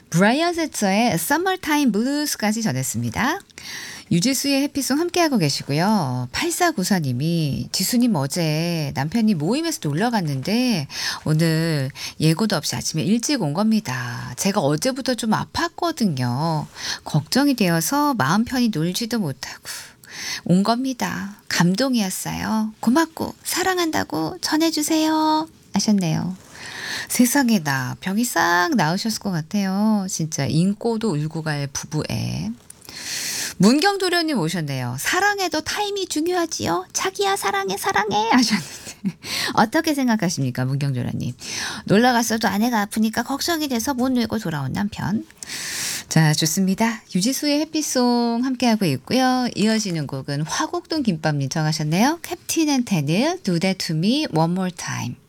브라이언 세처의 Summertime Blues까지 전했습니다. 유지수의 해피송 함께하고 계시고요. 8494님이 지수님 어제 남편이 모임에서 놀러 갔는데 오늘 예고도 없이 아침에 일찍 온 겁니다. 제가 어제부터 좀 아팠거든요. 걱정이 되어서 마음 편히 놀지도 못하고 온 겁니다. 감동이었어요. 고맙고 사랑한다고 전해주세요. 하셨네요. 세상에 나 병이 싹 나으셨을 것 같아요. 진짜 인꼬도 울고 갈 부부애. 문경도련님 오셨네요. 사랑해도 타임이 중요하지요. 자기야 사랑해 사랑해 하셨는데 어떻게 생각하십니까 문경도련님. 놀러갔어도 아내가 아프니까 걱정이 돼서 못 놀고 돌아온 남편. 자 좋습니다. 유지수의 해피송 함께하고 있고요. 이어지는 곡은 화곡동 김밥님 정하셨네요. 캡틴 앤 테닐 Do That To Me One More Time.